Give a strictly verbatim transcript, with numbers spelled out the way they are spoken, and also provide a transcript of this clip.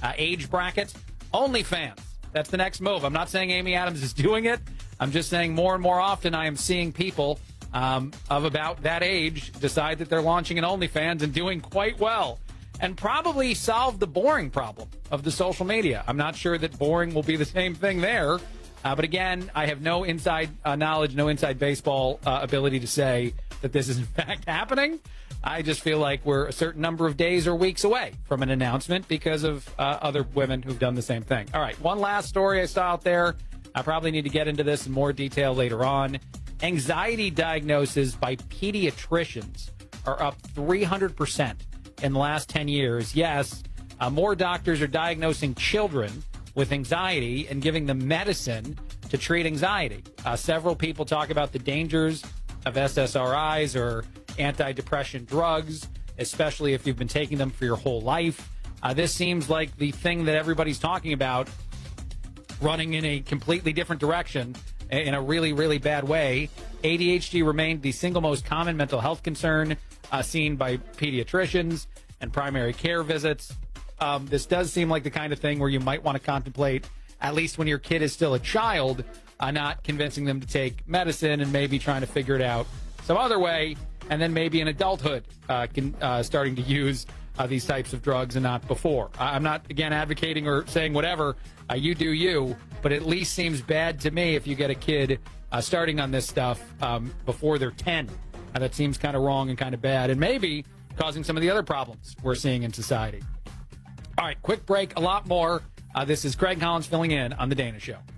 uh, age bracket. OnlyFans. That's the next move. I'm not saying Amy Adams is doing it. I'm just saying more and more often I am seeing people um, of about that age decide that they're launching an OnlyFans and doing quite well and probably solve the boring problem of the social media. I'm not sure that boring will be the same thing there. Uh, but again, I have no inside uh, knowledge, no inside baseball uh, ability to say that this is in fact happening. I just feel like we're a certain number of days or weeks away from an announcement because of uh, other women who've done the same thing. All right, one last story I saw out there. I probably need to get into this in more detail later on. Anxiety diagnoses by pediatricians are up three hundred percent in the last ten years. Yes, uh, more doctors are diagnosing children with anxiety and giving them medicine to treat anxiety. Uh, several people talk about the dangers of S S R Is or antidepressant drugs, especially if you've been taking them for your whole life. Uh, this seems like the thing that everybody's talking about, running in a completely different direction in a really, really bad way. A D H D remained the single most common mental health concern uh, seen by pediatricians and primary care visits. Um, this does seem like the kind of thing where you might want to contemplate, at least when your kid is still a child, uh, not convincing them to take medicine and maybe trying to figure it out some other way, and then maybe in adulthood uh, can, uh, starting to use uh, these types of drugs and not before. I'm not, again, advocating or saying whatever. Uh, you do you, but it at least seems bad to me if you get a kid uh, starting on this stuff um, before they're ten. Uh, that seems kind of wrong and kind of bad, and maybe causing some of the other problems we're seeing in society. All right, quick break, a lot more. Uh, this is Craig Collins filling in on The Dana Show.